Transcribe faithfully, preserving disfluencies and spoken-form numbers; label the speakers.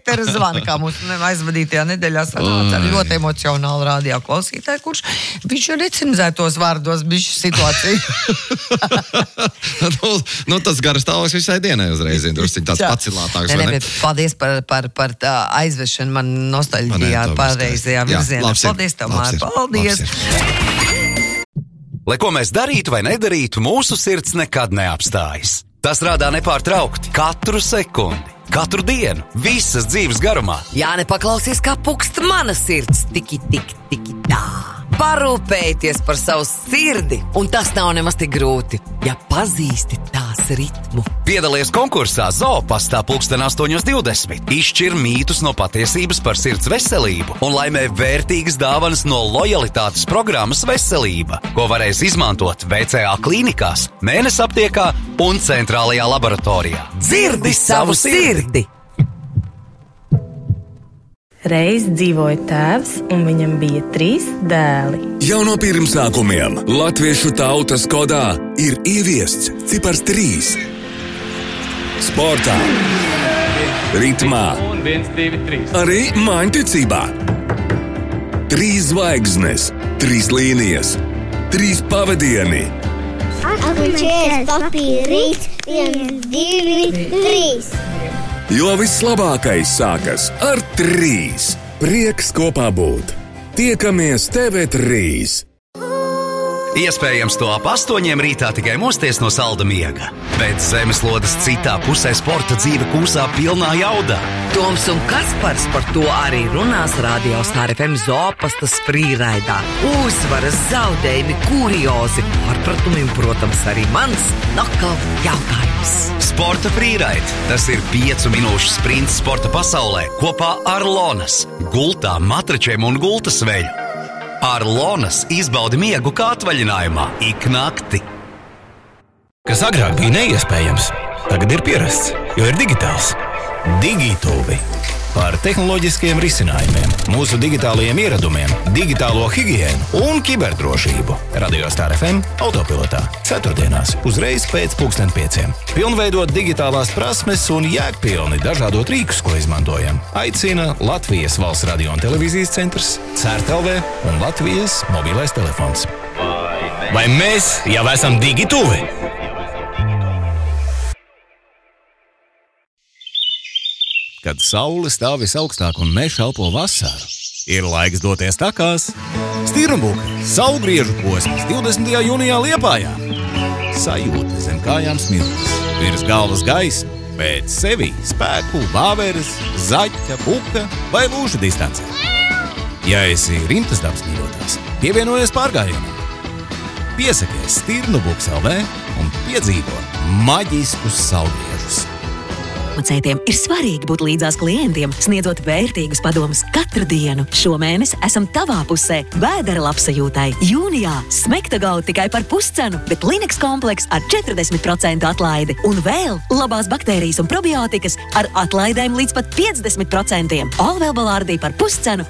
Speaker 1: Ētera zvana, kā mums aizvadītajā nedēļā sanāca ar ļoti emocionālu radio klausītāju, kurš viņš recenzētos vārdos bišķi situāciju.
Speaker 2: nu, nu, tas garas stāvoklis visai dienai uzreiz, drusciņ tāds pacilātāks, vai ne?
Speaker 1: Paldies par, par, par tā aizvešanu man nostalģijā pareizajā virzienā. Paldies tev, Mār, paldies!
Speaker 3: Lai ko mēs darītu vai nedarītu, mūsu sirds nekad neapstājas. Tas rādā nepārtraukti katru sekundi, katru dienu, visas dzīves garumā.
Speaker 4: Jā, nepaklausies, kā pukst mana sirds, tiki, tiki, tiki, tā. Parūpējieties par savu sirdi, un tas nav nemaz tik grūti, ja pazīsti tās ritmu.
Speaker 3: Piedalies konkursā Zoopastā pulksten astoņos divdesmit. Izšķir mītus no patiesības par sirds veselību un laimē vērtīgas dāvanas no lojalitātes programmas Veselība, ko varēs izmantot V C A klīnikās, Mēnes aptiekā un centrālajā laboratorijā.
Speaker 4: Dzirdi savu sirdi!
Speaker 5: Reiz dzīvoja tēvs, un viņam bija trīs dēli.
Speaker 6: Jau no pirmsākumiem latviešu tautas kodā ir ieviests cipars trīs. Sportā, ritmā, arī māņticībā. Trīs zvaigznes, trīs līnijas, trīs pavadieni.
Speaker 7: Atličies papīrīt, viens, divi, trīs.
Speaker 6: Jo vislabākais sākas ar trīs. Prieks kopā būt. Tiekamies T V trīs.
Speaker 3: Iespējams, to ap astoņiem rītā tikai mosties no salda miega. Bet zemeslodes citā pusē sporta dzīve kūsā pilnā jaudā.
Speaker 4: Toms un Kaspars par to arī runās Radio Star F M Zoopastas frīraidā. Uzvaras, zaudējumi, kuriozi, pārpratumi, protams, arī mans nokal jautājums.
Speaker 3: Sporta frīraid. Tas ir piecu minūšu sprints sporta pasaulē kopā ar Lonas, gultām, matračiem un gultas veļu. Ar Lonas izbaudi miegu kā atvaļinājumā ik nakti.
Speaker 8: Kas agrāk bija neiespējams, tagad ir pierasts, jo ir digitāls. Digituvi. Par tehnoloģiskiem risinājumiem, mūsu digitālajiem ieradumiem, digitālo higiēnu un kiberdrošību. Radio Star F M autopilotā. Ceturtdienās, uzreiz pēc pulksten pieciem. Pilnveidot digitālās prasmes un jēgpilni dažādot rīkus, ko izmantojam. Aicina Latvijas Valsts radio un televīzijas centrs, C E R T L V un Latvijas mobilais telefons. Vai mēs jau esam digituvi? Kad saule stāv visaugstāk un mežs elpo vasaru, ir laiks doties takās. Stirnbuka saulgriežu posms divdesmitajā jūnijā Liepājā. Sajūta zem kājām smiltis, virs galvas gaisma, pēc sevi spēku, vāveres, zaķa, buka vai lūža distancē. Ja esi rimtas dabas mīļotājs, pievienojies pārgājienam. Piesakies Stirnbuks L V un piedzīvo maģiskus saulgriežus.
Speaker 9: Farmaceitiem ir svarīgi būt līdzās klientiem, sniedzot vērtīgus padomus katru dienu. Šomēnes esam tavā pusē vēdera labsajūtai. Jūnijā smekta gauta tikai par puscenu, bet Linux kompleks ar četrdesmit procentu atlaidi. Un vēl labās baktērijas un probiotikas ar atlaidēm līdz pat piecdesmit procentiem. Olvelbalārdī par puscenu